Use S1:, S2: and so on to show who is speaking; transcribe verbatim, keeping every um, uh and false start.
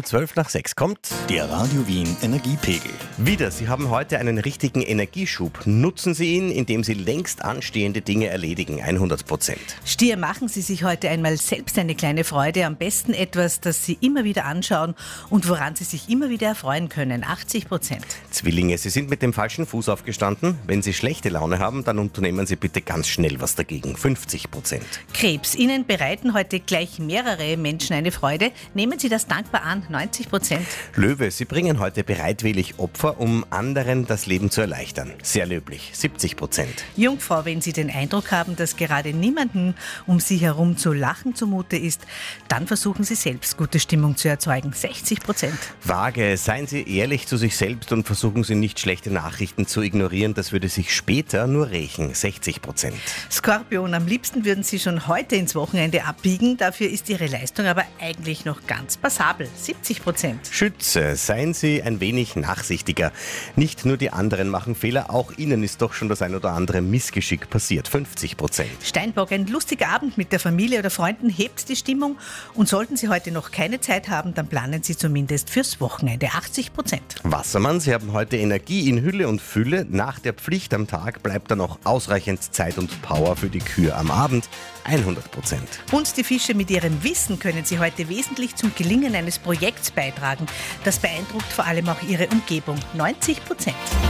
S1: Um zwölf nach sechs kommt
S2: Der Radio Wien Energiepegel.
S1: wieder. Sie haben heute einen richtigen Energieschub. Nutzen Sie ihn, indem Sie längst anstehende Dinge erledigen. hundert Prozent.
S3: Stier, machen Sie sich heute einmal selbst eine kleine Freude. Am besten etwas, das Sie immer wieder anschauen und woran Sie sich immer wieder erfreuen können. achtzig Prozent.
S1: Zwillinge, Sie sind mit dem falschen Fuß aufgestanden. Wenn Sie schlechte Laune haben, dann unternehmen Sie bitte ganz schnell was dagegen. fünfzig Prozent.
S3: Krebs, Ihnen bereiten heute gleich mehrere Menschen eine Freude. Nehmen Sie das dankbar an. neunzig Prozent.
S1: Löwe, Sie bringen heute bereitwillig Opfer, um anderen das Leben zu erleichtern. Sehr löblich. siebzig Prozent.
S3: Jungfrau, wenn Sie den Eindruck haben, dass gerade niemandem um Sie herum zu lachen zumute ist, dann versuchen Sie selbst gute Stimmung zu erzeugen. sechzig Prozent.
S1: Waage, seien Sie ehrlich zu sich selbst und versuchen Sie nicht schlechte Nachrichten zu ignorieren. Das würde sich später nur rächen. sechzig Prozent.
S3: Skorpion, am liebsten würden Sie schon heute ins Wochenende abbiegen. Dafür ist Ihre Leistung aber eigentlich noch ganz passabel. siebzig Prozent.
S1: Schütze, seien Sie ein wenig nachsichtiger. Nicht nur die anderen machen Fehler, auch Ihnen ist doch schon das ein oder andere Missgeschick passiert. fünfzig Prozent.
S3: Steinbock, ein lustiger Abend mit der Familie oder Freunden hebt die Stimmung. Und sollten Sie heute noch keine Zeit haben, dann planen Sie zumindest fürs Wochenende. achtzig Prozent.
S1: Wassermann, Sie haben heute Energie in Hülle und Fülle. Nach der Pflicht am Tag bleibt dann noch ausreichend Zeit und Power für die Kür am Abend. hundert Prozent.
S3: Und die Fische, mit ihrem Wissen können Sie heute wesentlich zum Gelingen eines Projekts beitragen. Das beeindruckt vor allem auch Ihre Umgebung. neunzig Prozent.